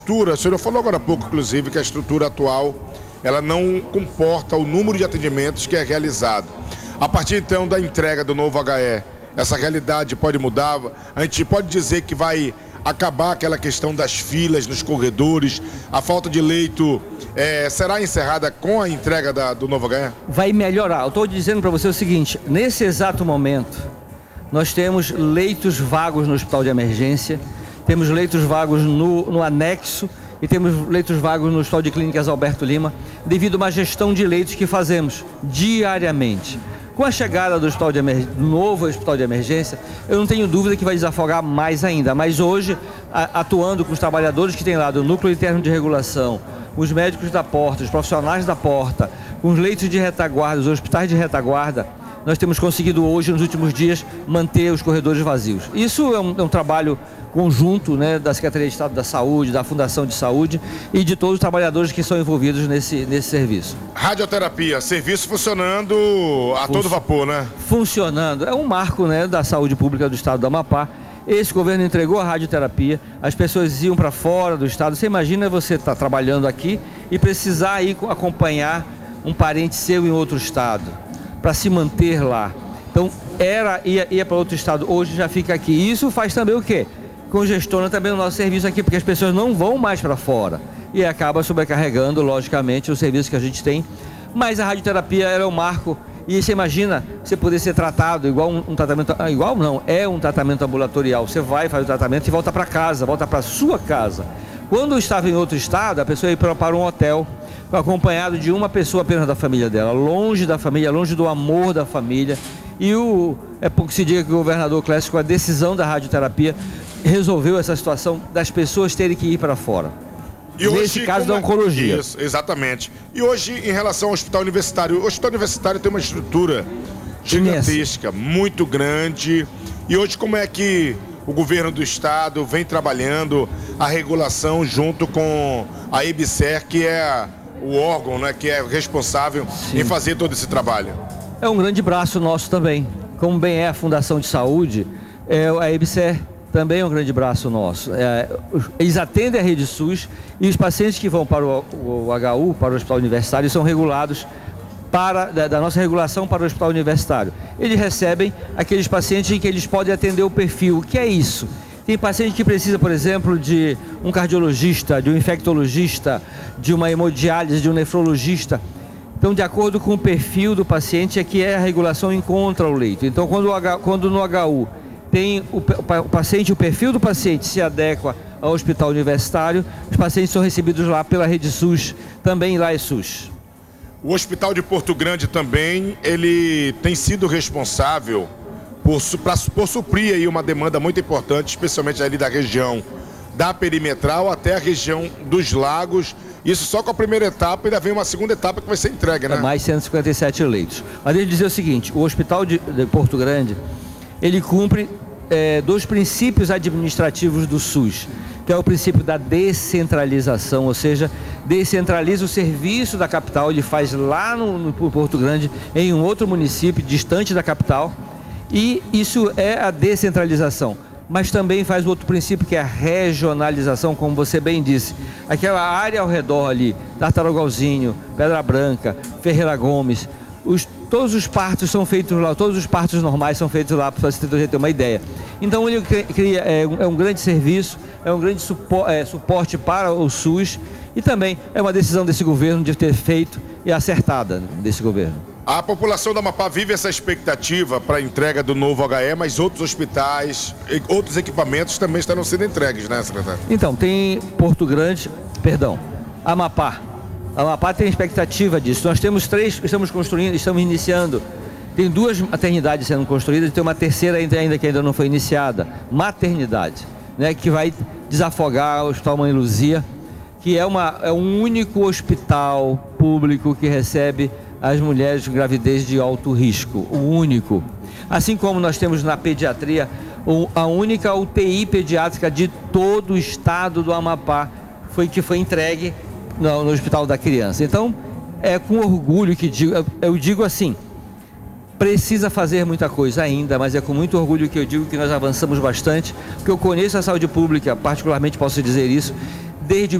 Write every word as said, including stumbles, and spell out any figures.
estrutura, o senhor falou agora há pouco, inclusive, que a estrutura atual ela não comporta o número de atendimentos que é realizado. A partir então da entrega do novo H E, essa realidade pode mudar? A gente pode dizer que vai acabar aquela questão das filas nos corredores, a falta de leito é, será encerrada com a entrega da, do novo H E? Vai melhorar. Eu estou dizendo para você o seguinte, nesse exato momento, nós temos leitos vagos no hospital de emergência, temos leitos vagos no, no anexo e temos leitos vagos no Hospital de Clínicas Alberto Lima, devido a uma gestão de leitos que fazemos diariamente. Com a chegada do, hospital de emer... do novo hospital de emergência, eu não tenho dúvida que vai desafogar mais ainda. Mas hoje, a, atuando com os trabalhadores que tem lá do Núcleo Interno de Regulação, os médicos da porta, os profissionais da porta, com os leitos de retaguarda, os hospitais de retaguarda, nós temos conseguido hoje, nos últimos dias, manter os corredores vazios. Isso é um, é um trabalho conjunto, né, da Secretaria de Estado da Saúde, da Fundação de Saúde e de todos os trabalhadores que são envolvidos nesse, nesse serviço. Radioterapia, serviço funcionando a Fun todo vapor, né? Funcionando. É um marco, né, da saúde pública do estado do Amapá. Esse governo entregou a radioterapia, as pessoas iam para fora do estado. Você imagina você estar tá trabalhando aqui e precisar ir acompanhar um parente seu em outro estado, para se manter lá. Então, era, ia, ia para outro estado, hoje já fica aqui. Isso faz também o quê? Congestiona também o nosso serviço aqui, porque as pessoas não vão mais para fora. E acaba sobrecarregando, logicamente, o serviço que a gente tem. Mas a radioterapia era um marco. E você imagina você poder ser tratado igual um, um tratamento... Igual não, é um tratamento ambulatorial. Você vai, faz o tratamento e volta para casa, volta para sua casa. Quando eu estava em outro estado, a pessoa ia para um hotel, acompanhado de uma pessoa apenas da família dela, longe da família, longe do amor da família. E o, é pouco se diga que o governador Clécio, com a decisão da radioterapia, resolveu essa situação das pessoas terem que ir para fora. E hoje, nesse caso da oncologia. Isso, exatamente. E hoje, em relação ao hospital universitário, o hospital universitário tem uma estrutura gigantesca, imensa, muito grande. E hoje, como é que o governo do estado vem trabalhando a regulação junto com a EBSER, que é o órgão, né, que é responsável Sim. em fazer todo esse trabalho? É um grande braço nosso também. Como bem é a Fundação de Saúde, é, a EBSER também é um grande braço nosso. É, eles atendem a rede SUS e os pacientes que vão para o, o H U, para o Hospital Universitário, são regulados para, da, da nossa regulação para o Hospital Universitário. Eles recebem aqueles pacientes em que eles podem atender o perfil. O que é isso? Tem paciente que precisa, por exemplo, de um cardiologista, de um infectologista, de uma hemodiálise, de um nefrologista. Então, de acordo com o perfil do paciente, é que é a regulação encontra o leito. Então, quando, o H, quando no H U tem o, o paciente, o perfil do paciente se adequa ao hospital universitário, os pacientes são recebidos lá pela rede SUS, também lá é SUS. O Hospital de Porto Grande também, ele tem sido responsável por, pra, por suprir aí uma demanda muito importante, especialmente ali da região da perimetral até a região dos lagos. Isso só com a primeira etapa, ainda vem uma segunda etapa que vai ser entregue, né? É mais cento e cinquenta e sete leitos. Mas deixa eu dizer o seguinte, o Hospital de, de Porto Grande, ele cumpre é, dois princípios administrativos do SUS, que é o princípio da descentralização, ou seja, descentraliza o serviço da capital, ele faz lá no, no Porto Grande, em um outro município distante da capital, e isso é a descentralização. Mas também faz outro princípio, que é a regionalização, como você bem disse. Aquela área ao redor ali, Tartarugalzinho, Pedra Branca, Ferreira Gomes, os, todos os partos são feitos lá, todos os partos normais são feitos lá, para você ter uma ideia. Então ele cria, é, é um grande serviço, é um grande supo, é, suporte para o SUS e também é uma decisão desse governo de ter feito e acertada desse governo. A população do Amapá vive essa expectativa para a entrega do novo H E, mas outros hospitais, outros equipamentos também estarão sendo entregues, né, secretário? Então, tem Porto Grande, perdão, Amapá. Amapá tem expectativa disso. Nós temos três, estamos construindo, estamos iniciando. Tem duas maternidades sendo construídas e tem uma terceira ainda, ainda que ainda não foi iniciada. Maternidade, né, que vai desafogar o Hospital Mãe Luzia, que é, uma, é um único hospital público que recebe as mulheres com gravidez de alto risco, o único. Assim como nós temos na pediatria, a única U T I pediátrica de todo o estado do Amapá foi que foi entregue no, no Hospital da Criança. Então, é com orgulho que digo, eu digo assim, precisa fazer muita coisa ainda, mas é com muito orgulho que eu digo que nós avançamos bastante, porque eu conheço a saúde pública, particularmente posso dizer isso, desde